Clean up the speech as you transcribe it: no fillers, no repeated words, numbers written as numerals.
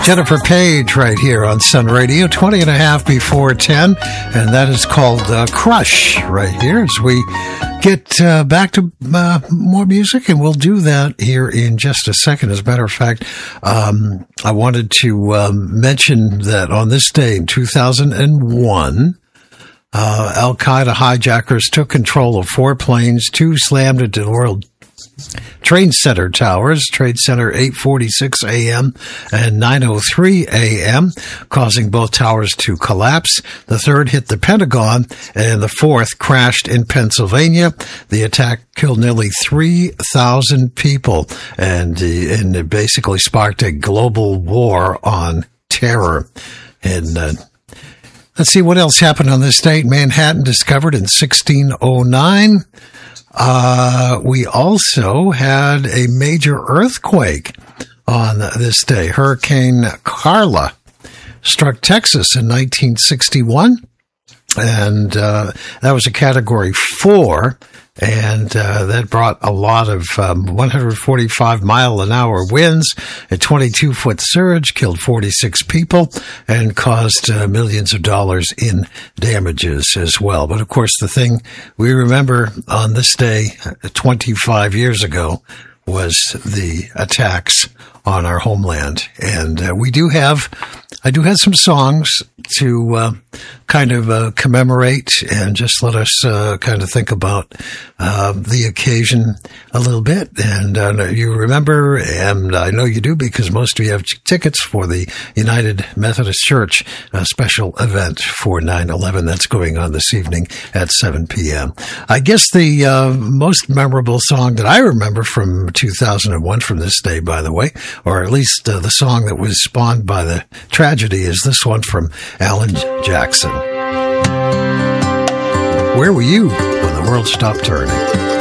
Jennifer Page right here on Sun Radio, 20 and a half before 10, and that is called Crush right here as we get back to more music, and we'll do that here in just a second. As a matter of fact, I wanted to mention that on this day in 2001, Al-Qaeda hijackers took control of 4 planes, 2 slammed into the World Trade Center towers, Trade Center 8:46 a.m. and 9:03 a.m., causing both towers to collapse. The third hit the Pentagon, and the fourth crashed in Pennsylvania. The attack killed nearly 3,000 people, and it basically sparked a global war on terror. And let's see what else happened on this date. Manhattan discovered in 1609. We also had a major earthquake on this day. Hurricane Carla struck Texas in 1961, and that was a Category 4, and that brought a lot of 145-mile-an-hour winds. A 22-foot surge killed 46 people and caused millions of dollars in damages as well. But, of course, the thing we remember on this day 25 years ago was the attacks on our homeland. And I do have some songs to kind of commemorate and just let us kind of think about the occasion a little bit. And you remember, and I know you do because most of you have tickets for the United Methodist Church special event for 9/11 that's going on this evening at 7 p.m. I guess the most memorable song that I remember from 2001 from this day, by the way, or at least the song that was spawned by the tragedy, is this one from Alan Jackson. Where were you when the world stopped turning?